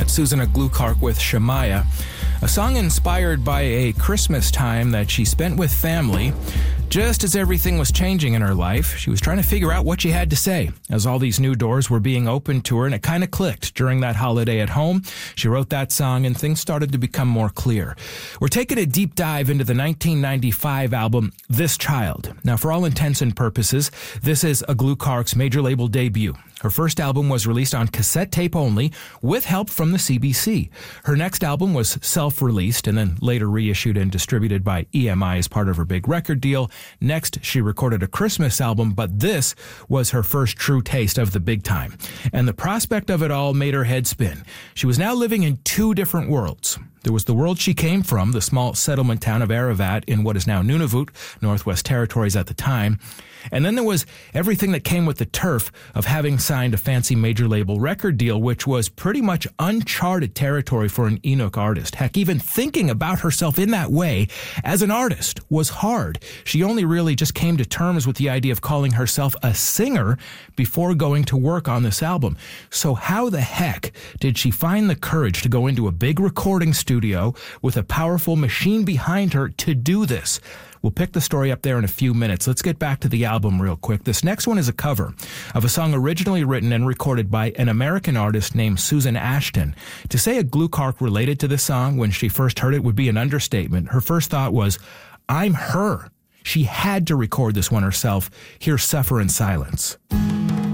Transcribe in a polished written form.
Susanna Glukark with Shemaiah, a song inspired by a Christmas time that she spent with family. Just as everything was changing in her life, she was trying to figure out what she had to say as all these new doors were being opened to her, and it kind of clicked during that holiday at home. She wrote that song and things started to become more clear. We're taking a deep dive into the 1995 album, This Child. Now, for all intents and purposes, this is a Glukark's major label debut. Her first album was released on cassette tape only, with help from the CBC. Her next album was self-released and then later reissued and distributed by EMI as part of her big record deal. Next, she recorded a Christmas album, but this was her first true taste of the big time. And the prospect of it all made her head spin. She was now living in two different worlds. There was the world she came from, the small settlement town of Aravat in what is now Nunavut, Northwest Territories at the time. And then there was everything that came with the turf of having signed a fancy major label record deal, which was pretty much uncharted territory for an Inuk artist. Heck, even thinking about herself in that way as an artist was hard. She only really just came to terms with the idea of calling herself a singer before going to work on this album. So how the heck did she find the courage to go into a big recording studio with a powerful machine behind her to do this? We'll pick the story up there in a few minutes. Let's get back to the album real quick. This next one is a cover of a song originally written and recorded by an American artist named Susan Ashton. To say a Glukark related to this song when she first heard it would be an understatement. Her first thought was, I'm her. She had to record this one herself. Here's Suffer in Silence.